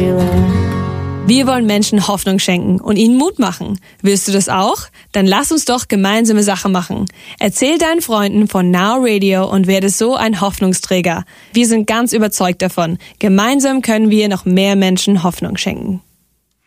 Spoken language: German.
everywhere. Wir wollen Menschen Hoffnung schenken und ihnen Mut machen. Willst du das auch? Dann lass uns doch gemeinsame Sache machen. Erzähl deinen Freunden von Now Radio und werde so ein Hoffnungsträger. Wir sind ganz überzeugt davon. Gemeinsam können wir noch mehr Menschen Hoffnung schenken.